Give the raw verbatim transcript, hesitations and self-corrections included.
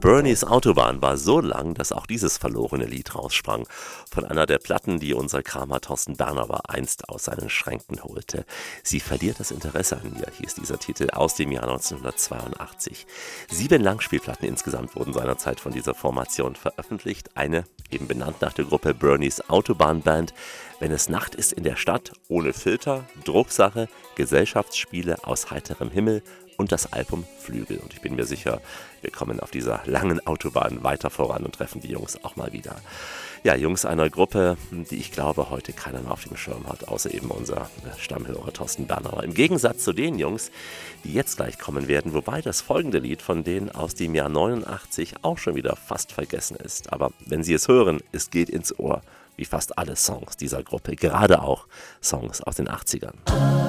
Bernie's Autobahn war so lang, dass auch dieses verlorene Lied raussprang. Von einer der Platten, die unser Kramer Thorsten Bernauer einst aus seinen Schränken holte. Sie verliert das Interesse an mir, hieß dieser Titel aus dem Jahr neunzehnhundertzweiundachtzig. Sieben Langspielplatten insgesamt wurden seinerzeit von dieser Formation veröffentlicht. Eine, eben benannt nach der Gruppe Bernie's Autobahn Band. Wenn es Nacht ist in der Stadt, ohne Filter, Drucksache, Gesellschaftsspiele aus heiterem Himmel und das Album Flügel. Und ich bin mir sicher, wir kommen auf dieser langen Autobahn weiter voran und treffen die Jungs auch mal wieder. Ja, Jungs einer Gruppe, die ich glaube heute keiner mehr auf dem Schirm hat, außer eben unser Stammhörer Thorsten Bernauer. Im Gegensatz zu den Jungs, die jetzt gleich kommen werden, wobei das folgende Lied von denen aus dem Jahr neunundachtzig auch schon wieder fast vergessen ist. Aber wenn Sie es hören, es geht ins Ohr, wie fast alle Songs dieser Gruppe, gerade auch Songs aus den achtzigern.